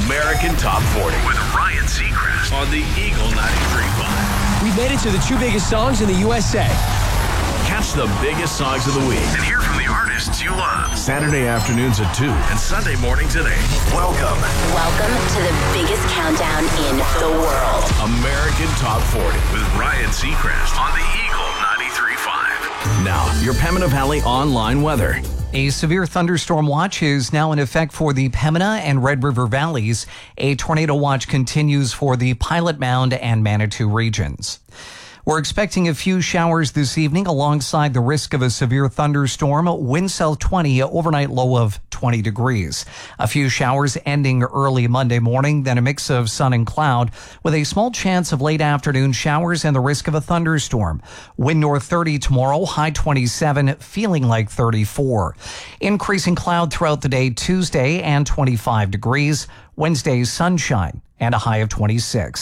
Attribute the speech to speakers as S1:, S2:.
S1: American Top 40 with Ryan Seacrest on the Eagle 93.5.
S2: We made it to the two biggest songs in the USA.
S1: Catch the biggest songs of the week and hear from the artists you love. Saturday afternoons at 2 and Sunday mornings at 8. Welcome
S3: to the biggest countdown in the world.
S1: American Top 40 with Ryan Seacrest on the Eagle 93.5. Now, your Pembina Valley online weather.
S4: A severe thunderstorm watch is now in effect for the Pembina and Red River valleys. A tornado watch continues for the Pilot Mound and Manitou regions. We're expecting a few showers this evening alongside the risk of a severe thunderstorm. Wind south 20, overnight low of 20 degrees. A few showers ending early Monday morning, then a mix of sun and cloud with a small chance of late afternoon showers and the risk of a thunderstorm. Wind north 30 tomorrow, high 27, feeling like 34. Increasing cloud throughout the day Tuesday and 25 degrees. Wednesday sunshine and a high of 26.